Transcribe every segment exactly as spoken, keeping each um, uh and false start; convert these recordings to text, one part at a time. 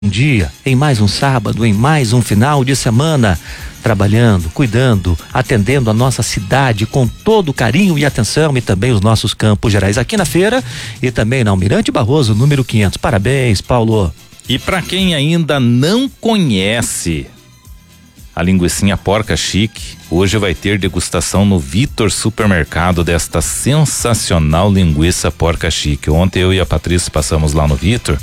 Um dia, em mais um sábado, em mais um final de semana, trabalhando, cuidando, atendendo a nossa cidade com todo carinho e atenção e também os nossos Campos Gerais aqui na feira e também na Almirante Barroso, número quinhentos. Parabéns, Paulo. E para quem ainda não conhece a linguicinha Porca Chique, hoje vai ter degustação no Vitor Supermercado desta sensacional linguiça Porca Chique. Ontem eu e a Patrícia passamos lá no Vitor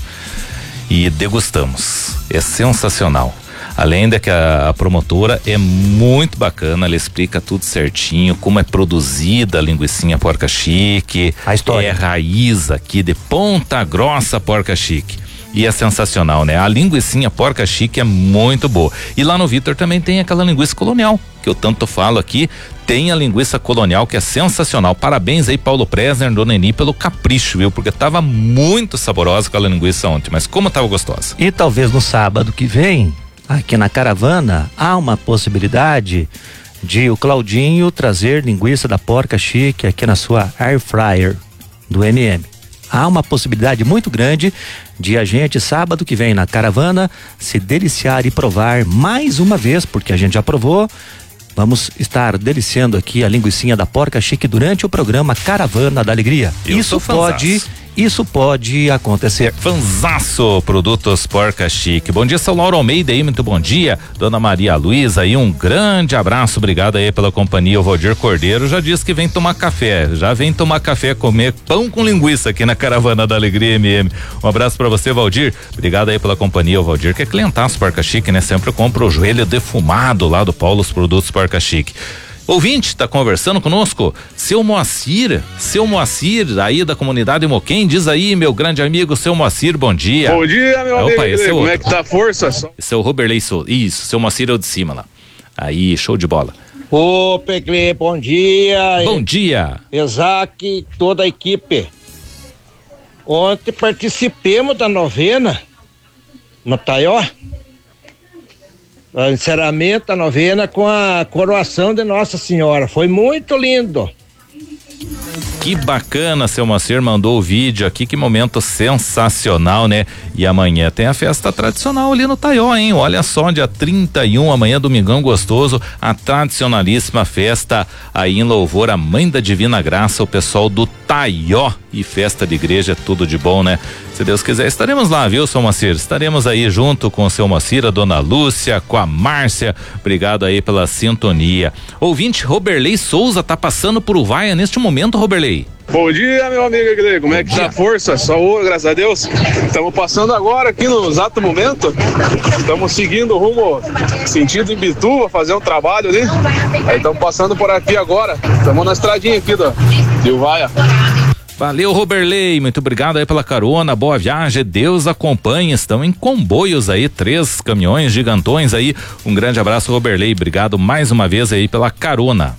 e degustamos. É sensacional. Além de que a, a promotora é muito bacana, ela explica tudo certinho, como é produzida a linguicinha Porca Chique. A história. É raiz aqui de Ponta Grossa Porca Chique. E é sensacional, né? A linguicinha Porca Chique é muito boa. E lá no Vitor também tem aquela linguiça colonial, que eu tanto falo aqui. Tem a linguiça colonial que é sensacional. Parabéns aí, Paulo Presner, Dona Eni, pelo capricho, viu? Porque tava muito saborosa aquela linguiça ontem, mas como tava gostosa. E talvez no sábado que vem, aqui na caravana, há uma possibilidade de o Claudinho trazer linguiça da Porca Chique aqui na sua Air Fryer do M M. Há uma possibilidade muito grande de a gente, sábado que vem na caravana, se deliciar e provar mais uma vez, porque a gente já provou. Vamos estar deliciando aqui a linguicinha da Porca Chique durante o programa Caravana da Alegria. Eu isso pode, isso pode acontecer. Fanzaço, Produtos Porca Chique. Bom dia, seu Lauro Almeida aí, muito bom dia. Dona Maria Luísa aí, um grande abraço, obrigado aí pela companhia. O Valdir Cordeiro já disse que vem tomar café, já vem tomar café, comer pão com linguiça aqui na Caravana da Alegria M M. Um abraço pra você, Valdir, obrigado aí pela companhia. O Valdir que é clientaço Porca Chique, né? Sempre compra o joelho defumado lá do Paulo, os Produtos Porca Chique. Ouvinte, tá conversando conosco, seu Moacir, seu Moacir, aí da comunidade Moquém, diz aí, meu grande amigo, seu Moacir, bom dia. Bom dia, meu Opa, amigo, esse é como outro. é que tá a força? Esse é o Roberley Souza, isso, seu Moacir é o de cima lá. Aí, show de bola. Ô, Pecle, bom dia. Bom dia. Isaac, toda a equipe. Ontem participemos da novena no Taió. O encerramento da novena com a coroação de Nossa Senhora. Foi muito lindo. Que bacana, seu Moacir mandou o vídeo aqui, que momento sensacional, né? E amanhã tem a festa tradicional ali no Taió, hein? Olha só, dia trinta e um, amanhã, domingão gostoso, a tradicionalíssima festa aí em louvor à Mãe da Divina Graça, o pessoal do Taió. E festa de igreja é tudo de bom, né? Se Deus quiser, estaremos lá, viu, seu Moacir? Estaremos aí junto com o seu Moacir, a dona Lúcia, com a Márcia. Obrigado aí pela sintonia. Ouvinte, Roberley Souza tá passando por Uvaia neste momento, Roberley. Bom dia, meu amigo Guilherme, como é que tá a força? Saúde, graças a Deus. Estamos passando agora aqui no exato momento. Estamos seguindo rumo sentido em Bituva, fazer um trabalho ali. Aí estamos passando por aqui agora. Estamos na estradinha aqui do, de Uvaia. Valeu, Roberley, muito obrigado aí pela carona, boa viagem, Deus acompanhe, estão em comboios aí, três caminhões gigantões aí, um grande abraço, Roberley, obrigado mais uma vez aí pela carona.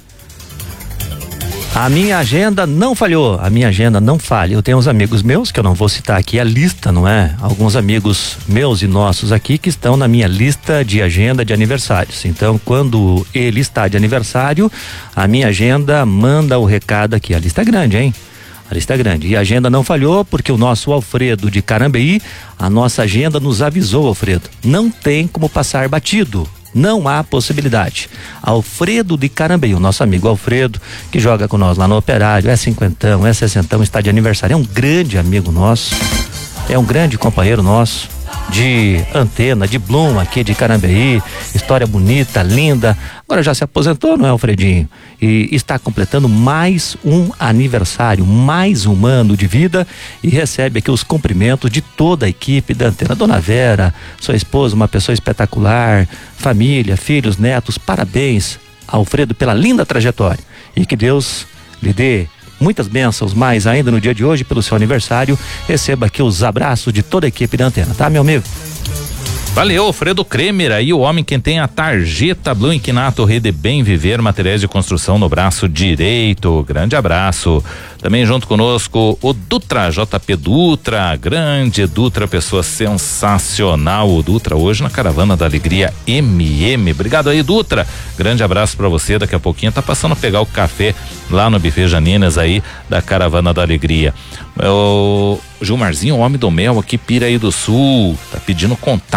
A minha agenda não falhou, a minha agenda não falha. Eu tenho uns amigos meus, que eu não vou citar aqui a lista, não é? Alguns amigos meus e nossos aqui que estão na minha lista de agenda de aniversários. Então, quando ele está de aniversário, a minha agenda manda o recado aqui. A lista é grande, hein? A lista é grande. E a agenda não falhou porque o nosso Alfredo de Carambeí, a nossa agenda nos avisou, Alfredo. Não tem como passar batido. Não há possibilidade. Alfredo de Carambeí, o nosso amigo Alfredo, que joga com nós lá no Operário, é cinquentão, é sessentão, está de aniversário. É um grande amigo nosso. É um grande companheiro nosso. De antena, de Bloom aqui de Carambeí, história bonita, linda. Agora já se aposentou, não é, Alfredinho? E está completando mais um aniversário, mais um ano de vida e recebe aqui os cumprimentos de toda a equipe da antena. Dona Vera, sua esposa, uma pessoa espetacular, família, filhos, netos, parabéns, Alfredo, pela linda trajetória e que Deus lhe dê muitas bênçãos mais ainda no dia de hoje pelo seu aniversário. Receba aqui os abraços de toda a equipe da antena, tá, meu amigo? Valeu, Alfredo Kremer aí, o homem que tem a tarjeta Blue Inquinato Rede Bem Viver, materiais de construção no braço direito. Grande abraço. Também junto conosco o Dutra, J P Dutra, grande Dutra, pessoa sensacional. O Dutra hoje na Caravana da Alegria M M. Obrigado aí, Dutra. Grande abraço pra você. Daqui a pouquinho tá passando a pegar o café lá no Buffet Janinas aí da Caravana da Alegria. O Gilmarzinho, o homem do mel aqui, Piraí do Sul, tá pedindo contato